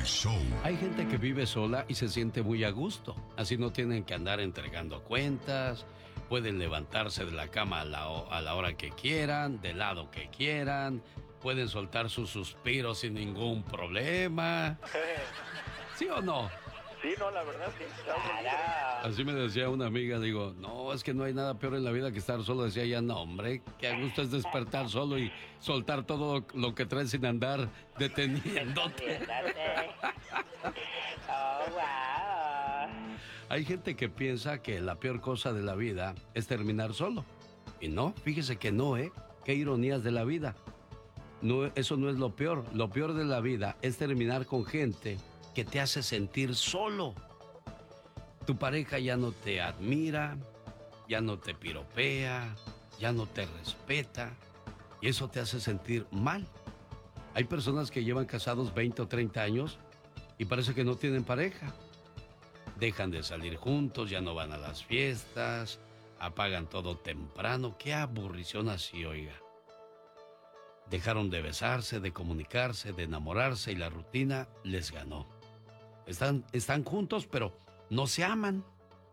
El show. Hay gente que vive sola y se siente muy a gusto. Así no tienen que andar entregando cuentas. Pueden levantarse de la cama a la hora que quieran, del lado que quieran. Pueden soltar sus suspiros sin ningún problema. ¿Sí o no? Sí, no, la verdad, sí. Claro. Así me decía una amiga, digo, no, es que no hay nada peor en la vida que estar solo. Decía ella, no, hombre, qué a gusto es despertar solo y soltar todo lo que traes sin andar deteniéndote. Oh, wow. Hay gente que piensa que la peor cosa de la vida es terminar solo. Y no, fíjese que no, ¿eh? Qué ironías de la vida. No, eso no es lo peor. Lo peor de la vida es terminar con gente que te hace sentir solo. Tu pareja ya no te admira, ya no te piropea, ya no te respeta, y eso te hace sentir mal. Hay personas que llevan casados 20 o 30 años y parece que no tienen pareja. Dejan de salir juntos, ya no van a las fiestas, apagan todo temprano. Qué aburrición así, oiga. Dejaron de besarse, de comunicarse, de enamorarse y la rutina les ganó. Están juntos, pero no se aman.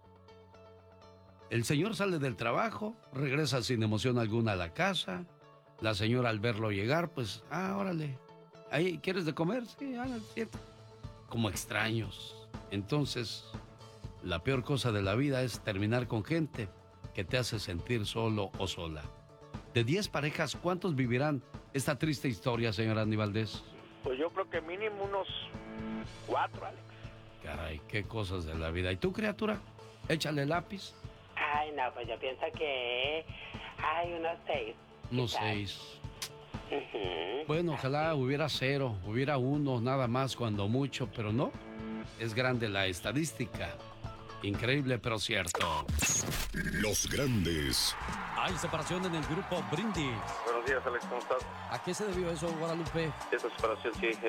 El señor sale del trabajo, regresa sin emoción alguna a la casa. La señora al verlo llegar, pues, órale. ¿Ahí quieres de comer? Sí, cierto. Como extraños. Entonces, la peor cosa de la vida es terminar con gente que te hace sentir solo o sola. De 10 parejas, ¿cuántos vivirán esta triste historia, señora Andy Valdés? Pues yo creo que mínimo unos 4, Alex. Caray, qué cosas de la vida. ¿Y tú, criatura? Échale lápiz. Ay, no, pues yo pienso que hay unos 6. Unos quizás. 6. Ujú. Bueno, ojalá hubiera 0, hubiera 1, nada más, cuando mucho, pero no. Es grande la estadística. Increíble, pero cierto. Los grandes. Hay separación en el grupo Brindis. Buenos días, Alex, ¿cómo estás? ¿A qué se debió eso, Guadalupe? Esa separación sí